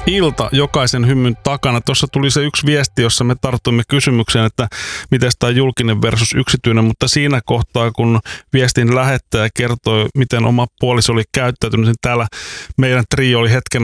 ilta jokaisen hymyn takana. Tuossa tuli se yksi viesti, jossa me tartuimme kysymykseen, että miten tämä julkinen versus yksityinen, mutta siinä kohtaa, kun viestin lähettäjä kertoi, miten oma puoliso oli käyttäytynyt, niin täällä meidän trio oli hetken